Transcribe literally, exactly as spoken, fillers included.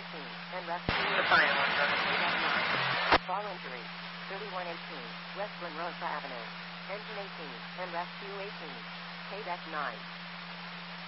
eighteen, and rescue The final one, brother. nine. Fall injury, thirty-one eighteen, West La Rosa Avenue. Engine eighteen, and rescue eighteen. K nine.